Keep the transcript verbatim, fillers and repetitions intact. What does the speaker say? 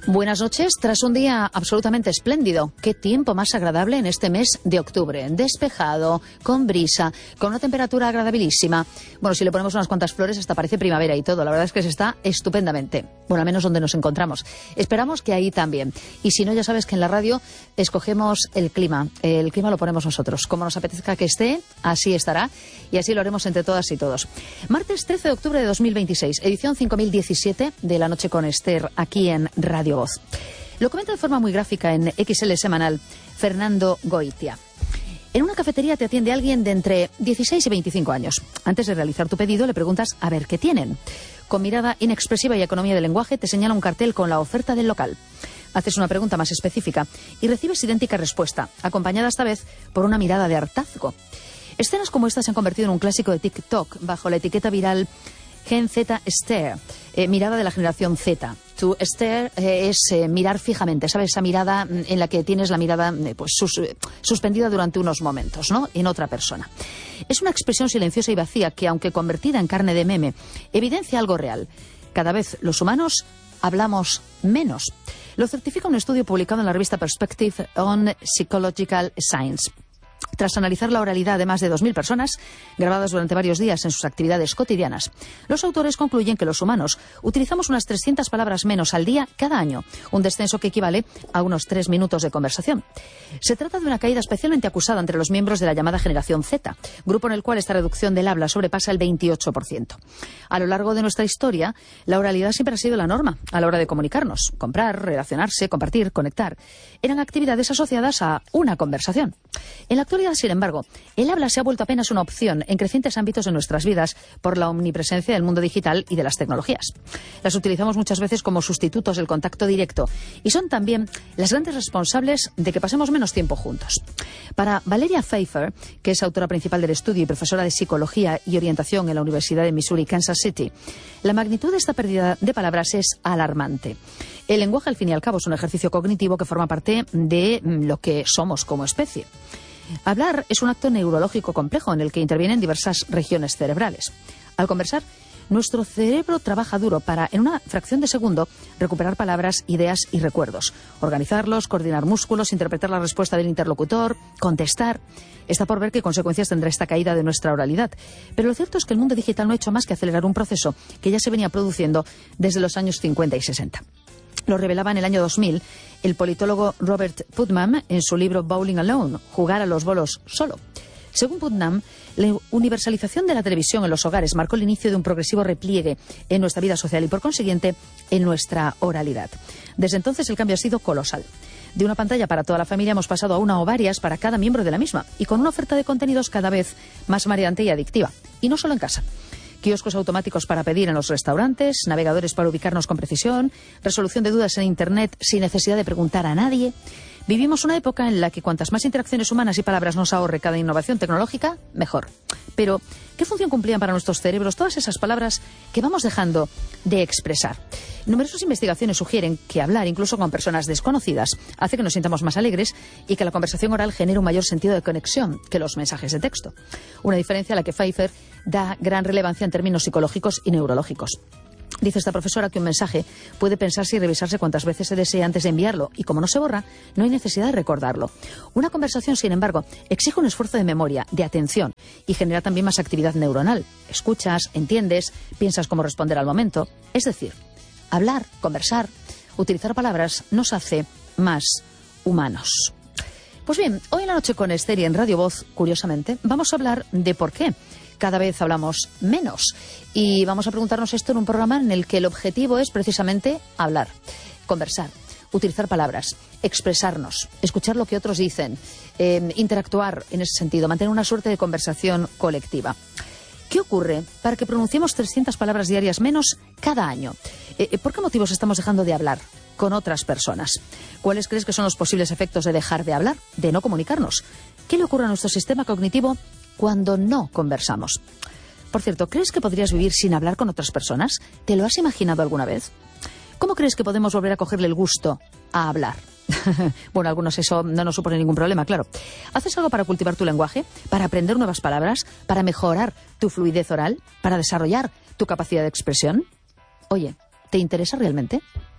Buenas noches. Tras un día absolutamente espléndido, qué tiempo más agradable en este mes de octubre. Despejado, con brisa, con una temperatura agradabilísima. Bueno, si le ponemos unas cuantas flores hasta parece primavera y todo. La verdad es que se está estupendamente. Bueno, al menos donde nos encontramos. Esperamos que ahí también. Y si no, ya sabes que en la radio escogemos el clima. El clima lo ponemos nosotros. Como nos apetezca que esté, así estará. Y así lo haremos entre todas y todos. Martes trece de octubre de dos mil veintiséis, edición cinco mil diecisiete de La Noche con Esther, aquí en Radio Voz. Lo comenta de forma muy gráfica en X L Semanal Fernando Goitia. En una cafetería te atiende alguien de entre dieciséis y veinticinco años. Antes de realizar tu pedido le preguntas a ver qué tienen. Con mirada inexpresiva y economía del lenguaje te señala un cartel con la oferta del local. Haces una pregunta más específica y recibes idéntica respuesta, acompañada esta vez por una mirada de hartazgo. Escenas como esta se han convertido en un clásico de TikTok bajo la etiqueta viral Gen Z Stare, eh, mirada de la generación Z. To stare eh, es eh, mirar fijamente, ¿sabes? Esa mirada en la que tienes la mirada eh, pues, sus, eh, suspendida durante unos momentos, ¿no? En otra persona. Es una expresión silenciosa y vacía que, aunque convertida en carne de meme, evidencia algo real. Cada vez los humanos hablamos menos. Lo certifica un estudio publicado en la revista Perspective on Psychological Science. Tras analizar la oralidad de más de dos mil personas, grabadas durante varios días en sus actividades cotidianas, los autores concluyen que los humanos utilizamos unas trescientas palabras menos al día cada año, un descenso que equivale a unos tres minutos de conversación. Se trata de una caída especialmente acusada entre los miembros de la llamada generación Z, grupo en el cual esta reducción del habla sobrepasa el veintiocho por ciento. A lo largo de nuestra historia, la oralidad siempre ha sido la norma a la hora de comunicarnos. Comprar, relacionarse, compartir, conectar, eran actividades asociadas a una conversación. En la actualidad, sin embargo, el habla se ha vuelto apenas una opción en crecientes ámbitos de nuestras vidas por la omnipresencia del mundo digital y de las tecnologías. Las utilizamos muchas veces como sustitutos del contacto directo y son también las grandes responsables de que pasemos menos tiempo juntos. Para Valeria Pfeiffer, que es autora principal del estudio y profesora de Psicología y Orientación en la Universidad de Missouri, Kansas City, la magnitud de esta pérdida de palabras es alarmante. El lenguaje, al fin y al cabo, es un ejercicio cognitivo que forma parte de lo que somos como especie. Hablar es un acto neurológico complejo en el que intervienen diversas regiones cerebrales. Al conversar, nuestro cerebro trabaja duro para, en una fracción de segundo, recuperar palabras, ideas y recuerdos, organizarlos, coordinar músculos, interpretar la respuesta del interlocutor, contestar. Está por ver qué consecuencias tendrá esta caída de nuestra oralidad. Pero lo cierto es que el mundo digital no ha hecho más que acelerar un proceso que ya se venía produciendo desde los años cincuenta y sesenta. Lo revelaba en el año dos mil el politólogo Robert Putnam en su libro Bowling Alone, Jugar a los bolos solo. Según Putnam, la universalización de la televisión en los hogares marcó el inicio de un progresivo repliegue en nuestra vida social y, por consiguiente, en nuestra oralidad. Desde entonces el cambio ha sido colosal. De una pantalla para toda la familia hemos pasado a una o varias para cada miembro de la misma y con una oferta de contenidos cada vez más mareante y adictiva. Y no solo en casa. Kioscos automáticos para pedir en los restaurantes, navegadores para ubicarnos con precisión, resolución de dudas en Internet sin necesidad de preguntar a nadie. Vivimos una época en la que cuantas más interacciones humanas y palabras nos ahorre cada innovación tecnológica, mejor. Pero, ¿qué función cumplían para nuestros cerebros todas esas palabras que vamos dejando de expresar? Numerosas investigaciones sugieren que hablar, incluso con personas desconocidas, hace que nos sintamos más alegres y que la conversación oral genera un mayor sentido de conexión que los mensajes de texto. Una diferencia a la que Pfeiffer da gran relevancia en términos psicológicos y neurológicos. Dice esta profesora que un mensaje puede pensarse y revisarse cuantas veces se desee antes de enviarlo y como no se borra, no hay necesidad de recordarlo. Una conversación, sin embargo, exige un esfuerzo de memoria, de atención y genera también más actividad neuronal. Escuchas, entiendes, piensas cómo responder al momento. Es decir, hablar, conversar, utilizar palabras nos hace más humanos. Pues bien, hoy en La Noche con Esther y en Radio Voz, curiosamente, vamos a hablar de por qué cada vez hablamos menos. Y vamos a preguntarnos esto en un programa en el que el objetivo es precisamente hablar, conversar, utilizar palabras, expresarnos, escuchar lo que otros dicen, eh, interactuar en ese sentido, mantener una suerte de conversación colectiva. ¿Qué ocurre para que pronunciemos trescientas palabras diarias menos cada año? Eh, ¿Por qué motivos estamos dejando de hablar con otras personas? ¿Cuáles crees que son los posibles efectos de dejar de hablar, de no comunicarnos? ¿Qué le ocurre a nuestro sistema cognitivo cuando no conversamos? Por cierto, ¿crees que podrías vivir sin hablar con otras personas? ¿Te lo has imaginado alguna vez? ¿Cómo crees que podemos volver a cogerle el gusto a hablar? Bueno, a algunos eso no nos supone ningún problema, claro. ¿Haces algo para cultivar tu lenguaje? ¿Para aprender nuevas palabras? ¿Para mejorar tu fluidez oral? ¿Para desarrollar tu capacidad de expresión? Oye, ¿te interesa realmente?